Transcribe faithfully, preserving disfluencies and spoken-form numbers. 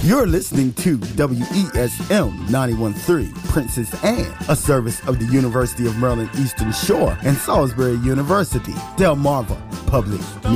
You're listening to W E S M ninety-one point three, Princess Anne, a service of the University of Maryland Eastern Shore and Salisbury University, Delmarva Public